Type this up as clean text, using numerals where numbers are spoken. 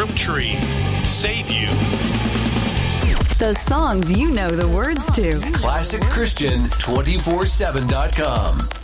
Broomtree. Save you. The songs you know the words to. ClassicChristian247.com.